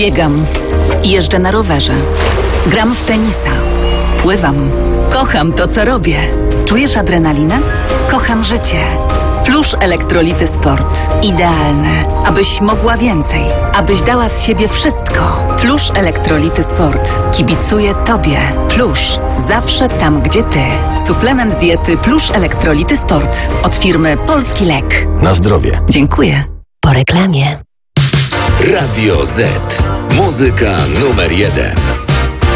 Biegam. Jeżdżę na rowerze. Gram w tenisa. Pływam. Kocham to, co robię. Czujesz adrenalinę? Kocham życie. Plusz Elektrolity Sport. Idealne, abyś mogła więcej. Abyś dała z siebie wszystko. Plusz Elektrolity Sport. Kibicuję Tobie. Plusz. Zawsze tam, gdzie Ty. Suplement diety Plusz Elektrolity Sport. Od firmy Polski Lek. Na zdrowie. Dziękuję. Po reklamie. Radio Z. Muzyka numer 1.